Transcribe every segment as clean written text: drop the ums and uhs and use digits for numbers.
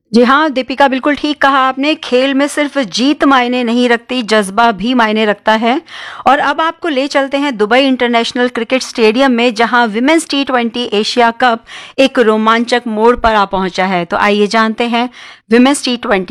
जी हाँ, दीपिका, बिल्कुल ठीक कहा आपने। खेल में सिर्फ जीत मायने नहीं रखती, जज़्बा भी मायने रखता है। और अब आपको ले चलते हैं दुबई इंटरनेशनल क्रिकेट स्टेडियम में, जहां विमेंस टी20 एशिया कप एक रोमांचक मोड़ पर आ पहुंचा है। तो आइए जानते हैं विमेंस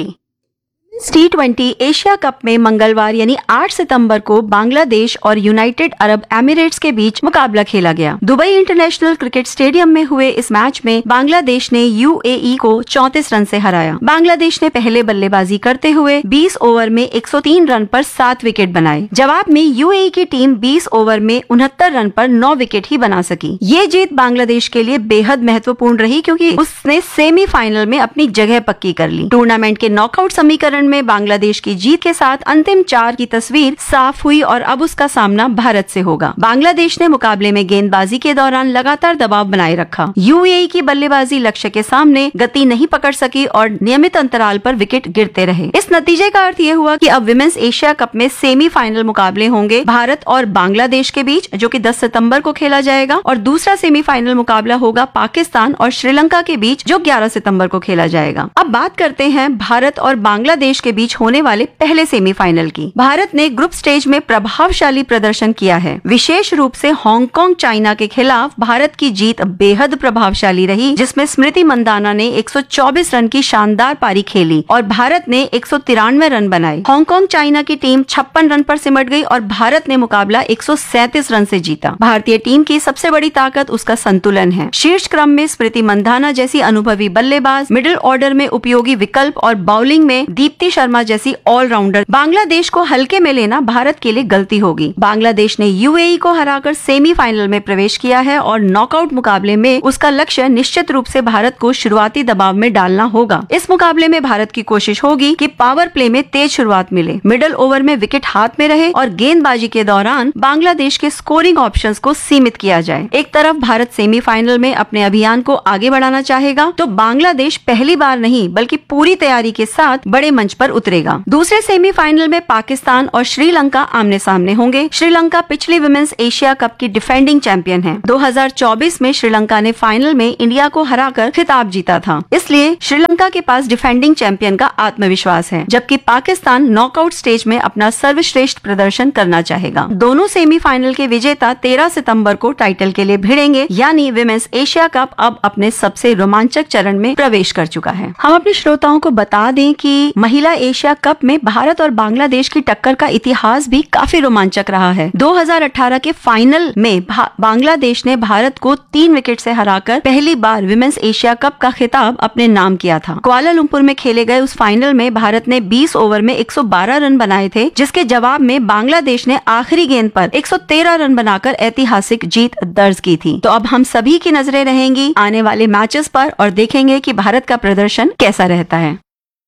टी20 एशिया कप में मंगलवार यानी 8 सितंबर को बांग्लादेश और यूनाइटेड अरब एमिरेट्स के बीच मुकाबला खेला गया। दुबई इंटरनेशनल क्रिकेट स्टेडियम में हुए इस मैच में बांग्लादेश ने यूएई को 34 रन से हराया। बांग्लादेश ने पहले बल्लेबाजी करते हुए 20 ओवर में 103 रन पर 7 विकेट बनाए। जवाब में यूएई की टीम 20 ओवर में 69 रन पर 9 विकेट ही बना सकी। ये जीत बांग्लादेश के लिए बेहद महत्वपूर्ण रही, क्योंकि उसने सेमीफाइनल में अपनी जगह पक्की कर ली। टूर्नामेंट के नॉकआउट समीकरण में बांग्लादेश की जीत के साथ अंतिम 4 की तस्वीर साफ हुई और अब उसका सामना भारत से होगा। बांग्लादेश ने मुकाबले में गेंदबाजी के दौरान लगातार दबाव बनाए रखा। यूएई की बल्लेबाजी लक्ष्य के सामने गति नहीं पकड़ सकी और नियमित अंतराल पर विकेट गिरते रहे। इस नतीजे का अर्थ ये हुआ कि अब विमेंस एशिया कप में सेमीफाइनल मुकाबले होंगे भारत और बांग्लादेश के बीच, जो कि 10 सितंबर को खेला जाएगा, और दूसरा सेमीफाइनल मुकाबला होगा पाकिस्तान और श्रीलंका के बीच, जो 11 सितंबर को खेला जाएगा। अब बात करते हैं भारत और बांग्लादेश के बीच होने वाले पहले सेमीफाइनल की। भारत ने ग्रुप स्टेज में प्रभावशाली प्रदर्शन किया है। विशेष रूप से हांगकांग चाइना के खिलाफ भारत की जीत बेहद प्रभावशाली रही, जिसमें स्मृति मंदाना ने 124 रन की शानदार पारी खेली और भारत ने 193 रन बनाए। हांगकांग चाइना की टीम 56 रन पर सिमट गई और भारत ने मुकाबला 137 रन से जीता। भारतीय टीम की सबसे बड़ी ताकत उसका संतुलन है। शीर्ष क्रम में स्मृति मंदाना जैसी अनुभवी बल्लेबाज, मिडिल ऑर्डर में उपयोगी विकल्प और बॉलिंग में दीप्ति शर्मा जैसी ऑलराउंडर। बांग्लादेश को हल्के में लेना भारत के लिए गलती होगी। बांग्लादेश ने यूएई को हराकर सेमीफाइनल में प्रवेश किया है और नॉकआउट मुकाबले में उसका लक्ष्य निश्चित रूप से भारत को शुरुआती दबाव में डालना होगा। इस मुकाबले में भारत की कोशिश होगी कि पावर प्ले में तेज शुरुआत मिले, मिडल ओवर में विकेट हाथ में रहे और गेंदबाजी के दौरान बांग्लादेश के स्कोरिंग ऑप्शंस को सीमित किया जाए। एक तरफ भारत सेमीफाइनल में अपने अभियान को आगे बढ़ाना चाहेगा, तो बांग्लादेश पहली बार नहीं बल्कि पूरी तैयारी के साथ बड़े मंच पर उतरेगा। दूसरे सेमीफाइनल में पाकिस्तान और श्रीलंका आमने सामने होंगे। श्रीलंका पिछली विमेंस एशिया कप की डिफेंडिंग चैंपियन है। 2024 में श्रीलंका ने फाइनल में इंडिया को हराकर खिताब जीता था, इसलिए श्रीलंका के पास डिफेंडिंग चैंपियन का आत्मविश्वास है, जबकि पाकिस्तान नॉकआउट स्टेज में अपना सर्वश्रेष्ठ प्रदर्शन करना चाहेगा। दोनों सेमीफाइनल के विजेता 13 सितंबर को टाइटल के लिए भिड़ेंगे, यानी विमेंस एशिया कप अब अपने सबसे रोमांचक चरण में प्रवेश कर चुका है। हम अपने श्रोताओं को बता दें कि महिला एशिया कप में भारत और बांग्लादेश की टक्कर का इतिहास भी काफी रोमांचक रहा है। 2018 के फाइनल में बांग्लादेश ने भारत को 3 विकेट से हराकर पहली बार विमेंस एशिया कप का खिताब अपने नाम किया था। कुआलालंपुर में खेले गए उस फाइनल में भारत ने 20 ओवर में 112 रन बनाए थे, जिसके जवाब में बांग्लादेश ने आखिरी गेंद पर 113 रन बनाकर ऐतिहासिक जीत दर्ज की थी। तो अब हम सभी की नजरें रहेंगी आने वाले मैचेस पर और देखेंगे कि भारत का प्रदर्शन कैसा रहता है।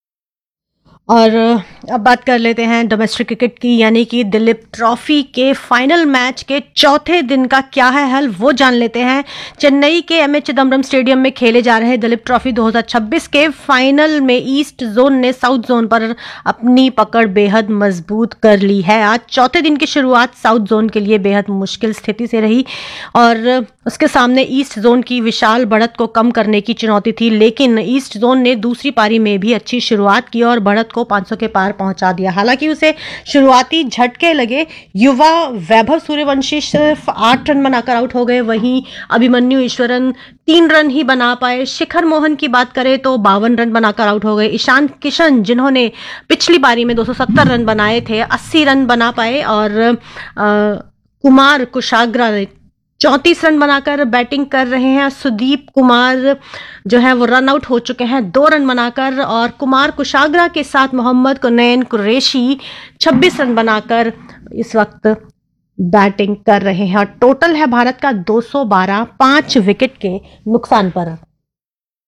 और अब बात कर लेते हैं डोमेस्टिक क्रिकेट की, यानी कि दिलीप ट्रॉफी के फाइनल मैच के चौथे दिन का क्या है हल, वो जान लेते हैं। चेन्नई के एमए चिदम्बरम स्टेडियम में खेले जा रहे दिलीप ट्रॉफी 2026 के फाइनल में ईस्ट जोन ने साउथ जोन पर अपनी पकड़ बेहद मजबूत कर ली है। आज चौथे दिन की शुरुआत साउथ जोन के लिए बेहद मुश्किल स्थिति से रही और उसके सामने ईस्ट जोन की विशाल बढ़त को कम करने की चुनौती थी, लेकिन ईस्ट जोन ने दूसरी पारी में भी अच्छी शुरुआत की और बढ़त को 500 के पार पहुंचा दिया। हालांकि उसे शुरुआती झटके लगे। युवा वैभव सूर्यवंशी सिर्फ 8 रन बनाकर आउट हो गए, वहीं अभिमन्यु ईश्वरन 3 रन ही बना पाए। शिखर मोहन की बात करें तो 52 रन बनाकर आउट हो गए। ईशान किशन, जिन्होंने पिछली पारी में 270 रन बनाए थे, 80 रन बना पाए और कुमार कुशाग्रा ने 34 रन बनाकर बैटिंग कर रहे हैं। सुदीप कुमार जो है वो रन आउट हो चुके हैं 2 रन बनाकर, और कुमार कुशाग्रा के साथ मोहम्मद कुनैन कुरैशी 26 रन बनाकर इस वक्त बैटिंग कर रहे हैं। और टोटल है भारत का 212 5 विकेट के नुकसान पर।